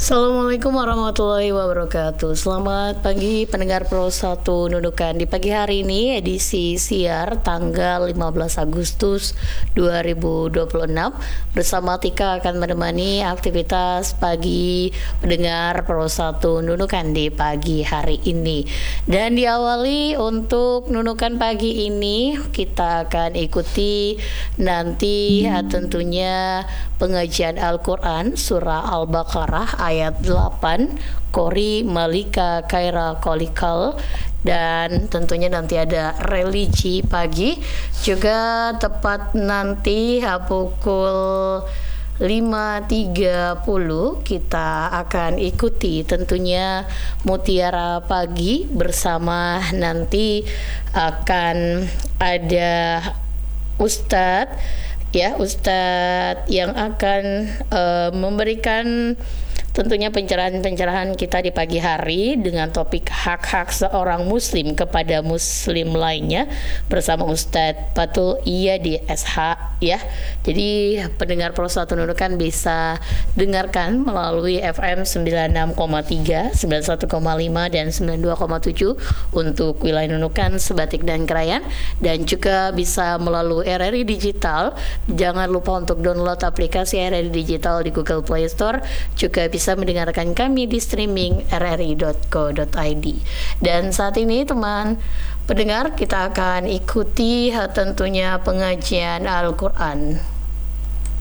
Assalamualaikum warahmatullahi wabarakatuh. Selamat pagi pendengar Pro 1 Nunukan. Di pagi hari ini edisi siar tanggal 15 Agustus 2026 bersama Tika akan menemani aktivitas pagi pendengar Pro 1 Nunukan di pagi hari ini. Dan diawali untuk Nunukan pagi ini kita akan ikuti nanti tentunya pengajian Al-Quran surah Al-Baqarah ayat 8 Qori Malika Kaira Kolikal, dan tentunya nanti ada religi pagi juga tepat nanti pukul 5.30 kita akan ikuti tentunya Mutiara Pagi bersama nanti akan ada Ustadz yang akan memberikan tentunya pencerahan-pencerahan kita di pagi hari dengan topik hak-hak seorang muslim kepada muslim lainnya bersama Ustadz Patul Iyadi SH ya. Jadi pendengar Pro 1 Nunukan bisa dengarkan melalui FM 96,3, 91,5 dan 92,7 untuk wilayah Nunukan, Sebatik dan Krayan, dan juga bisa melalui RRI Digital. Jangan lupa untuk download aplikasi RRI Digital di Google Play Store. Juga bisa mendengarkan kami di streaming rri.co.id. Dan saat ini teman pendengar, kita akan ikuti tentunya pengajian Al-Quran.